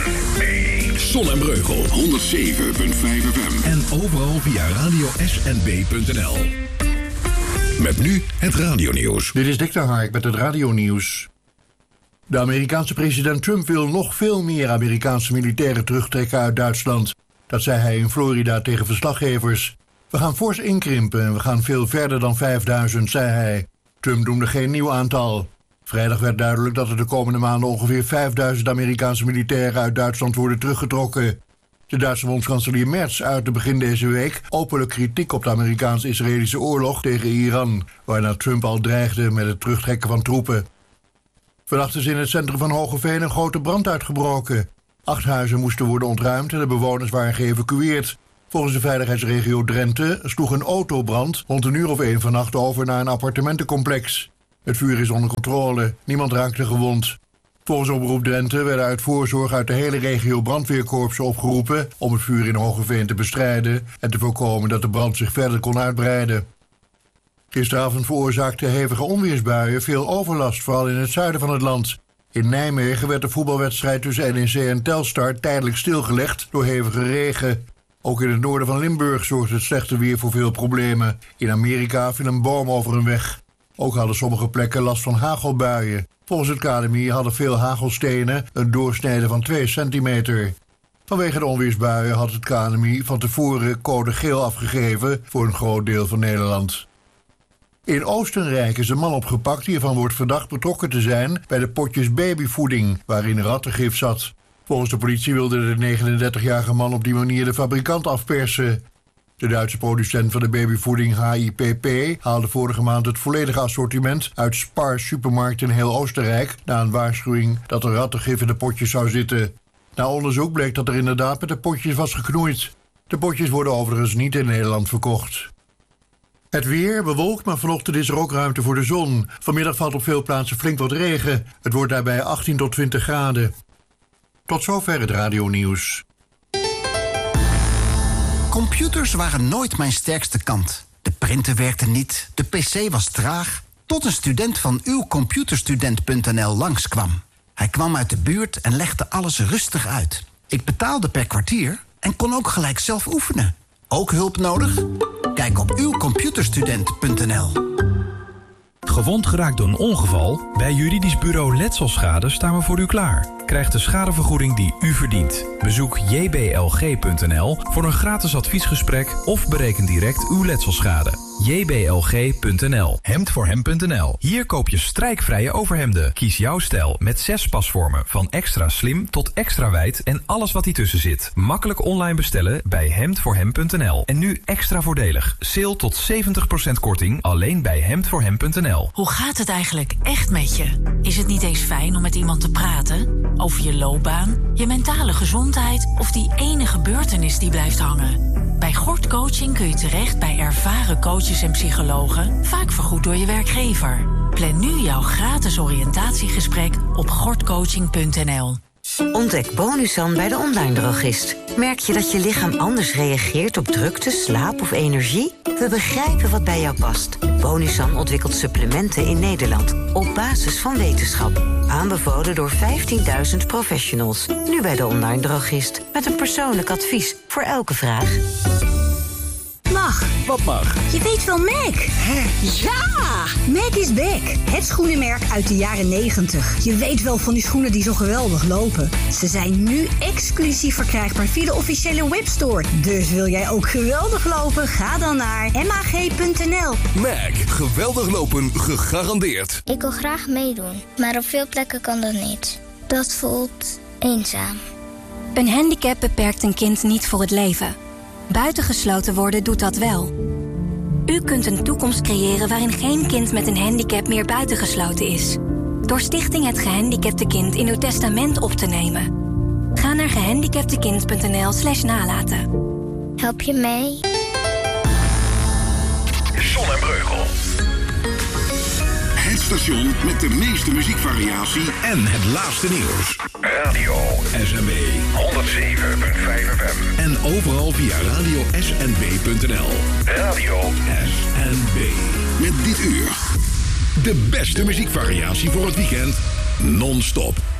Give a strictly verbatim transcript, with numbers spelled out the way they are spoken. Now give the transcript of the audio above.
B. Zon en Breugel, honderdzeven komma vijf F M. En overal via radio s n b punt n l. Met nu het radionieuws. Dit is Dick de Hark met het radionieuws. De Amerikaanse president Trump wil nog veel meer Amerikaanse militairen terugtrekken uit Duitsland. Dat zei hij in Florida tegen verslaggevers. We gaan fors inkrimpen en we gaan veel verder dan vijfduizend, zei hij. Trump noemde geen nieuw aantal. Vrijdag werd duidelijk dat er de komende maanden ongeveer vijfduizend Amerikaanse militairen uit Duitsland worden teruggetrokken. De Duitse bondskanselier Merz uitte begin deze week openlijk kritiek op de Amerikaans-Israëlische oorlog tegen Iran, waarna Trump al dreigde met het terugtrekken van troepen. Vannacht is in het centrum van Hoogeveen een grote brand uitgebroken. Acht huizen moesten worden ontruimd en de bewoners waren geëvacueerd. Volgens de veiligheidsregio Drenthe sloeg een autobrand rond een uur of één vannacht over naar een appartementencomplex. Het vuur is onder controle, niemand raakte gewond. Volgens Omroep Drenthe werden uit voorzorg uit de hele regio brandweerkorpsen opgeroepen om het vuur in Hoogeveen te bestrijden en te voorkomen dat de brand zich verder kon uitbreiden. Gisteravond veroorzaakten hevige onweersbuien veel overlast, vooral in het zuiden van het land. In Nijmegen werd de voetbalwedstrijd tussen N E C en Telstar tijdelijk stilgelegd door hevige regen. Ook in het noorden van Limburg zorgde het slechte weer voor veel problemen. In Amerika viel een boom over een weg. Ook hadden sommige plekken last van hagelbuien. Volgens het K N M I hadden veel hagelstenen een doorsnede van twee centimeter. Vanwege de onweersbuien had het K N M I van tevoren code geel afgegeven voor een groot deel van Nederland. In Oostenrijk is een man opgepakt die ervan wordt verdacht betrokken te zijn bij de potjes babyvoeding waarin rattengif zat. Volgens de politie wilde de negenendertigjarige man op die manier de fabrikant afpersen. De Duitse producent van de babyvoeding H I P P haalde vorige maand het volledige assortiment uit Spar supermarkten in heel Oostenrijk na een waarschuwing dat er rattengif in de potjes zou zitten. Na onderzoek bleek dat er inderdaad met de potjes was geknoeid. De potjes worden overigens niet in Nederland verkocht. Het weer bewolkt, maar vanochtend is er ook ruimte voor de zon. Vanmiddag valt op veel plaatsen flink wat regen. Het wordt daarbij achttien tot twintig graden. Tot zover het radionieuws. Computers waren nooit mijn sterkste kant. De printer werkte niet, de pc was traag. Tot een student van uw computerstudent punt n l langskwam. Hij kwam uit de buurt en legde alles rustig uit. Ik betaalde per kwartier en kon ook gelijk zelf oefenen. Ook hulp nodig? Kijk op uw computerstudent punt n l. Gewond geraakt door een ongeval? Bij Juridisch Bureau Letselschade staan we voor u klaar. Krijg de schadevergoeding die u verdient. Bezoek j b l g punt n l voor een gratis adviesgesprek of bereken direct uw letselschade. j b l g punt n l. hemd voor hem punt n l. Hier koop je strijkvrije overhemden. Kies jouw stijl met zes pasvormen van extra slim tot extra wijd en alles wat hier tussen zit. Makkelijk online bestellen bij hemd voor hem punt n l. En nu extra voordelig. Sale tot zeventig procent korting alleen bij hemd voor hem punt n l. Hoe gaat het eigenlijk echt met je? Is het niet eens fijn om met iemand te praten? Over je loopbaan, je mentale gezondheid of die ene gebeurtenis die blijft hangen? Bij Gort Coaching kun je terecht bij ervaren coaches en psychologen, vaak vergoed door je werkgever. Plan nu jouw gratis oriëntatiegesprek op gort coaching punt n l. Ontdek Bonusan bij de online drogist. Merk je dat je lichaam anders reageert op drukte, slaap of energie? We begrijpen wat bij jou past. Bonusan ontwikkelt supplementen in Nederland op basis van wetenschap. Aanbevolen door vijftienduizend professionals. Nu bij de online drogist. Met een persoonlijk advies voor elke vraag. Mag. Wat mag? Je weet wel Mac. Hè? Ja! Mac is back. Het schoenenmerk uit de jaren negentig. Je weet wel van die schoenen die zo geweldig lopen. Ze zijn nu exclusief verkrijgbaar via de officiële webstore. Dus wil jij ook geweldig lopen? Ga dan naar m a g punt n l. Mac. Geweldig lopen gegarandeerd. Ik wil graag meedoen, maar op veel plekken kan dat niet. Dat voelt eenzaam. Een handicap beperkt een kind niet voor het leven. Buitengesloten worden doet dat wel. U kunt een toekomst creëren waarin geen kind met een handicap meer buitengesloten is. Door Stichting Het Gehandicapte Kind in uw testament op te nemen. Ga naar gehandicaptekind punt n l slash nalaten. Help je mee? Zon en Breugel. Het station met de meeste muziekvariatie en het laatste nieuws. Radio S N B honderdzeven komma vijf F M. En overal via radio s n b punt n l. Radio S N B. Met dit uur de beste muziekvariatie voor het weekend non-stop.